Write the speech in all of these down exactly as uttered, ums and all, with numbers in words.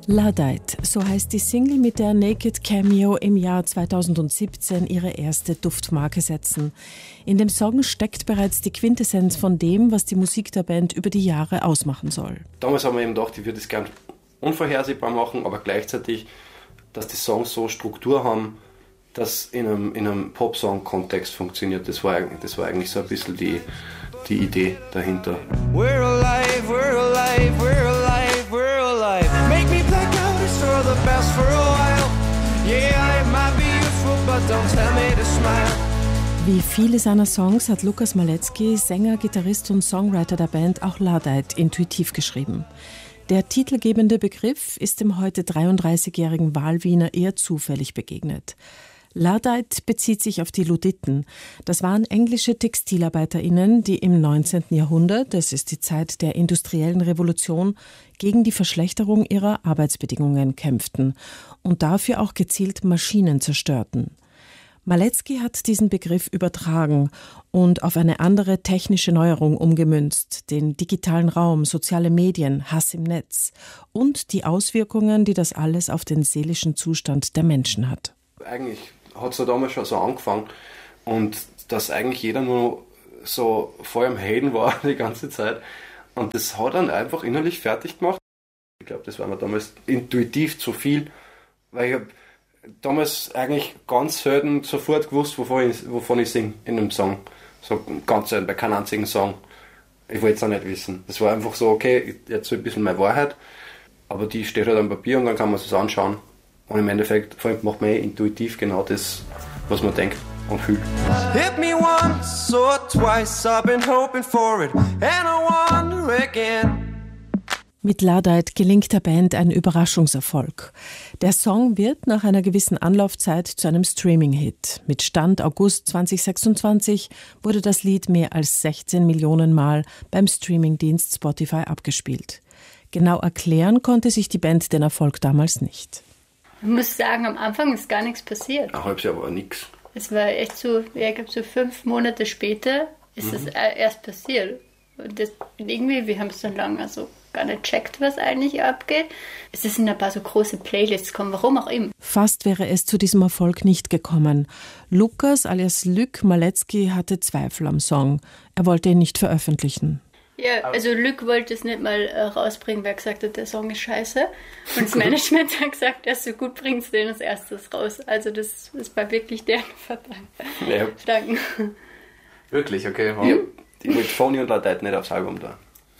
Luddite, so heißt die Single, mit der Naked Cameo im Jahr zweitausendsiebzehn ihre erste Duftmarke setzen. In dem Song steckt bereits die Quintessenz von dem, was die Musik der Band über die Jahre ausmachen soll. Damals haben wir eben gedacht, ich würde es gerne unvorhersehbar machen, aber gleichzeitig, dass die Songs so Struktur haben, dass in einem, in einem Pop-Song-Kontext funktioniert. Das war, das war eigentlich so ein bisschen die, die Idee dahinter. We're alive, we're alive, we're alive, we're alive. Make me black out, it's for the best for a while. Yeah, it might be useful, but don't tell me to smile. Wie viele seiner Songs hat Lukas Maletzki, Sänger, Gitarrist und Songwriter der Band, auch Luddite intuitiv geschrieben. Der titelgebende Begriff ist dem heute dreiunddreißigjährigen Wahlwiener eher zufällig begegnet. Luddite bezieht sich auf die Ludditen. Das waren englische TextilarbeiterInnen, die im neunzehnten Jahrhundert, das ist die Zeit der industriellen Revolution, gegen die Verschlechterung ihrer Arbeitsbedingungen kämpften und dafür auch gezielt Maschinen zerstörten. Maletzki hat diesen Begriff übertragen und auf eine andere technische Neuerung umgemünzt, den digitalen Raum, soziale Medien, Hass im Netz und die Auswirkungen, die das alles auf den seelischen Zustand der Menschen hat. Eigentlich hat es ja damals schon so angefangen und dass eigentlich jeder nur so voll am Haten war die ganze Zeit und das hat dann einfach innerlich fertig gemacht. Ich glaube, das war mir damals intuitiv zu viel, weil ich habe damals eigentlich ganz selten sofort gewusst, wovon ich, wovon ich singe in einem Song. So ganz selten, bei keinem einzigen Song. Ich wollte es auch nicht wissen. Das war einfach so, okay, ich erzähle ein bisschen meine Wahrheit, aber die steht halt am Papier und dann kann man es anschauen. Und im Endeffekt macht man eh intuitiv genau das, was man denkt und fühlt. Hit me once or twice, I've been hoping for it, and I wonder again. Mit Luddite gelingt der Band ein Überraschungserfolg. Der Song wird nach einer gewissen Anlaufzeit zu einem Streaming-Hit. Mit Stand August zweitausendsechsundzwanzig wurde das Lied mehr als sechzehn Millionen Mal beim Streamingdienst Spotify abgespielt. Genau erklären konnte sich die Band den Erfolg damals nicht. Ich muss sagen, am Anfang ist gar nichts passiert. Ein halbes Jahr war nichts. Es war echt so, ja, ich glaube so fünf Monate später ist Mhm. es erst passiert. Und das, irgendwie, wir haben es dann lange also gar nicht gecheckt, was eigentlich abgeht. Es ist in ein paar so große Playlists gekommen, warum auch immer. Fast wäre es zu diesem Erfolg nicht gekommen. Lukas alias Luc Maletzki hatte Zweifel am Song. Er wollte ihn nicht veröffentlichen. Ja, also Luc wollte es nicht mal äh, rausbringen, weil er gesagt hat, der Song ist scheiße. Und das Management hat gesagt, erst so gut bringst du den als erstes raus. Also das, das war wirklich deren Ja. Verdanken. Wirklich, okay. Ja. Ich wollte Phony und Luddite nicht aufs Album da.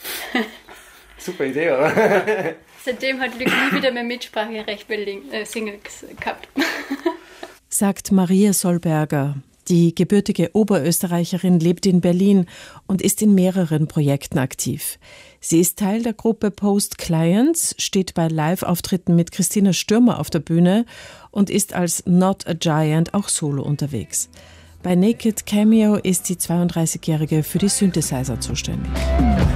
Super Idee, oder? Seitdem hat Luc nie wieder mehr Mitspracherecht bei äh, Singles gehabt. Sagt Maria Solberger. Die gebürtige Oberösterreicherin lebt in Berlin und ist in mehreren Projekten aktiv. Sie ist Teil der Gruppe Post Clients, steht bei Live-Auftritten mit Christina Stürmer auf der Bühne und ist als Not a Giant auch solo unterwegs. Bei Naked Cameo ist die zweiunddreißigjährige für die Synthesizer zuständig.